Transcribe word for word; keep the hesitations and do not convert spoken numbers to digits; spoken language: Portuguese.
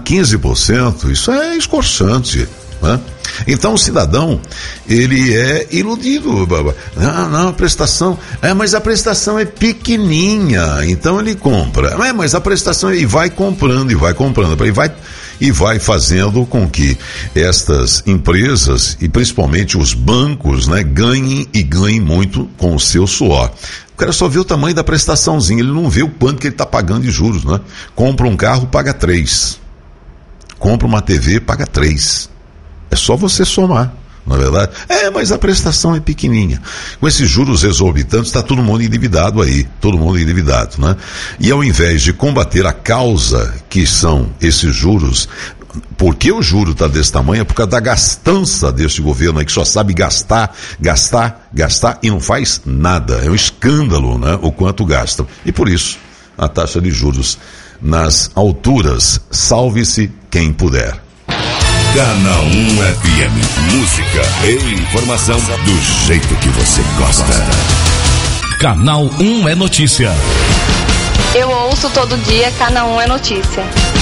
quinze por cento, isso é escorchante, né? Então o cidadão, ele é iludido. Não, não, a prestação, é, mas a prestação é pequenininha, então ele compra. É, mas a prestação, e vai comprando, e vai comprando, e vai, e vai fazendo com que estas empresas, e principalmente os bancos, né, ganhem e ganhem muito com o seu suor. O cara só vê o tamanho da prestaçãozinha, ele não vê o quanto que ele está pagando de juros, né? Compra um carro, paga três. Compra uma T V, paga três. É só você somar, não é verdade? É, mas a prestação é pequenininha. Com esses juros exorbitantes, está todo mundo endividado aí, todo mundo endividado, né? E ao invés de combater a causa que são esses juros, por que o juro está desse tamanho? É por causa da gastança deste governo aí, que só sabe gastar, gastar, gastar e não faz nada. É um escândalo, né? O quanto gasta. E por isso, a taxa de juros nas alturas. Salve-se quem puder. Canal um F M, música e informação do jeito que você gosta. Canal um é notícia. Eu ouço todo dia, Canal um é notícia.